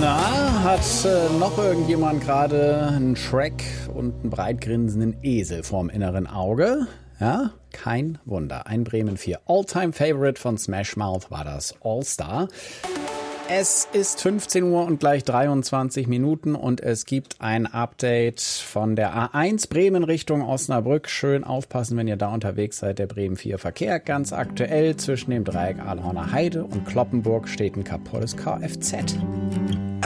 Na, hat noch irgendjemand gerade einen Shrek und einen breitgrinsenden Esel vorm inneren Auge? Ja, kein Wunder. Ein Bremen 4 All-Time-Favorite von Smash Mouth war das All-Star. Es ist 15 Uhr und gleich 23 Minuten und es gibt ein Update von der A1 Bremen Richtung Osnabrück. Schön aufpassen, wenn ihr da unterwegs seid. Der Bremen 4 Verkehr ganz aktuell. Zwischen dem Dreieck Ahlhorner Heide und Kloppenburg steht ein kaputtes Kfz.